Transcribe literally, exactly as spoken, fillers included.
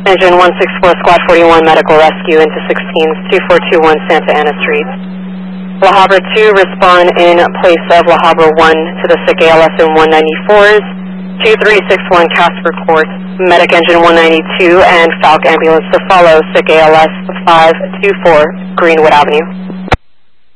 Engine one six four, Squad forty-one, Medical Rescue into sixteen, two four two one Santa Ana Street. La Habra two, respond in place of La Habra one to the sick A L S in one ninety-fours, two three six one Casper Court, Medic Engine one ninety-two, and Falk Ambulance to follow, sick A L S five two four, Greenwood Avenue.